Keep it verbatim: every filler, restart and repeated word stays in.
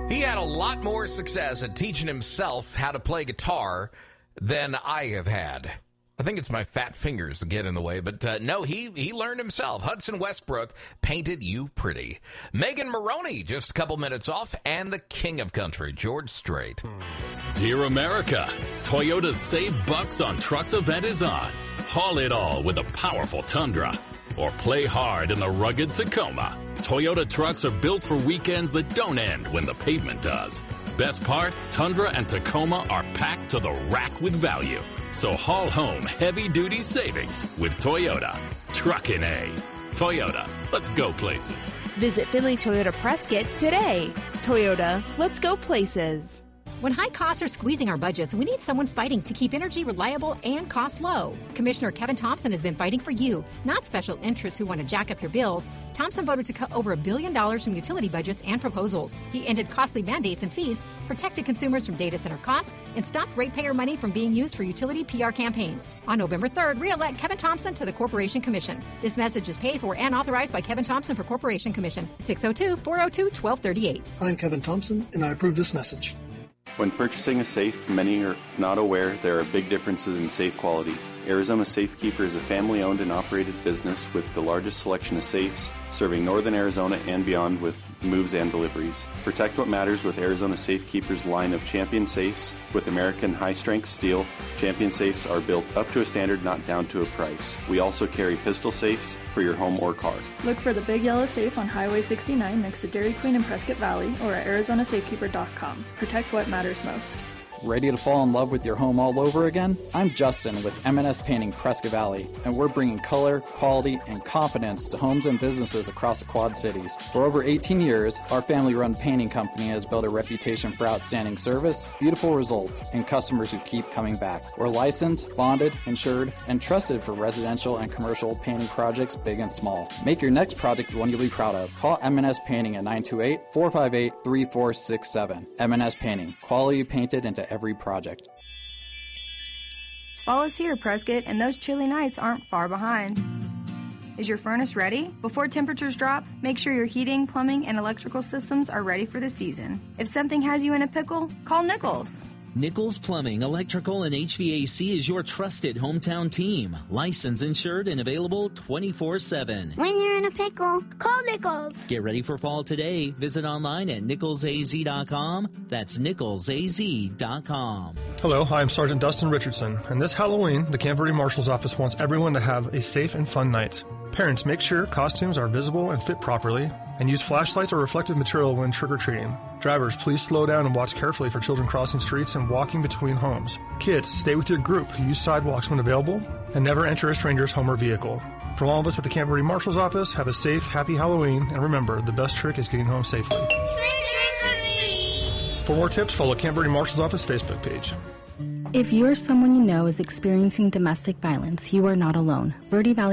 He had a lot more success at teaching himself how to play guitar than I have had. I think it's my fat fingers that get in the way, but uh, no, he, he learned himself. Hudson Westbrook painted you pretty. Megan Maroney, just a couple minutes off, and the king of country, George Strait. Dear America, Toyota's Save Bucks on Trucks event is on. Haul it all with a powerful Tundra. Or play hard in the rugged Tacoma. Toyota trucks are built for weekends that don't end when the pavement does. Best part, Tundra and Tacoma are packed to the rack with value. So haul home heavy-duty savings with Toyota. Truckin' A. Toyota, let's go places. Visit Finley Toyota Prescott today. Toyota, let's go places. When high costs are squeezing our budgets, we need someone fighting to keep energy reliable and costs low. Commissioner Kevin Thompson has been fighting for you, not special interests who want to jack up your bills. Thompson voted to cut over a billion dollars from utility budgets and proposals. He ended costly mandates and fees, protected consumers from data center costs, and stopped ratepayer money from being used for utility P R campaigns. On November third, re-elect Kevin Thompson to the Corporation Commission. This message is paid for and authorized by Kevin Thompson for Corporation Commission. six oh two, four oh two, one two three eight. I'm Kevin Thompson, and I approve this message. When purchasing a safe, many are not aware there are big differences in safe quality. Arizona Safekeeper is a family-owned and operated business with the largest selection of safes, serving northern Arizona and beyond with moves and deliveries. Protect what matters with Arizona Safekeeper's line of Champion safes. With American high-strength steel, Champion safes are built up to a standard, not down to a price. We also carry pistol safes for your home or car. Look for the Big Yellow Safe on Highway sixty-nine next to Dairy Queen in Prescott Valley or at Arizona Safekeeper dot com. Protect what matters most. Ready to fall in love with your home all over again? I'm Justin with M and S Painting Prescott Valley, and we're bringing color, quality, and confidence to homes and businesses across the Quad Cities. For over eighteen years, our family-run painting company has built a reputation for outstanding service, beautiful results, and customers who keep coming back. We're licensed, bonded, insured, and trusted for residential and commercial painting projects big and small. Make your next project one you'll be proud of. Call M and S Painting at nine two eight, four five eight, three four six seven. M and S Painting, quality painted into every project. Fall is here, Prescott, and those chilly nights aren't far behind. Is your furnace ready? Before temperatures drop, make sure your heating, plumbing, and electrical systems are ready for the season. If something has you in a pickle, call Nichols. Nichols Plumbing, Electrical, and H V A C is your trusted hometown team. Licensed, insured, and available twenty-four seven. When you're in a pickle, call Nichols. Get ready for fall today. Visit online at nichols a z dot com. That's nichols a z dot com. Hello, I'm Sergeant Dustin Richardson, and this Halloween, the Camp Verde Marshal's Office wants everyone to have a safe and fun night. Parents, make sure costumes are visible and fit properly, and use flashlights or reflective material when trick-or-treating. Drivers, please slow down and watch carefully for children crossing streets and walking between homes. Kids, stay with your group, use sidewalks when available, and never enter a stranger's home or vehicle. From all of us at the Camp Verde Marshal's Office, have a safe, happy Halloween, and remember, the best trick is getting home safely. For more tips, follow Camp Verde Marshal's Office Facebook page. If you or someone you know is experiencing domestic violence, you are not alone. Verde Valley